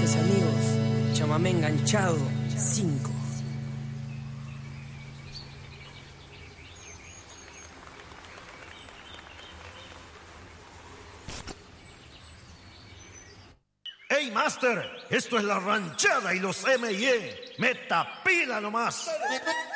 Gracias amigos. Chamamé Enganchado 5. ¡Hey, Master! Esto es La Ranchada y los M&E. ¡Meta pila nomás!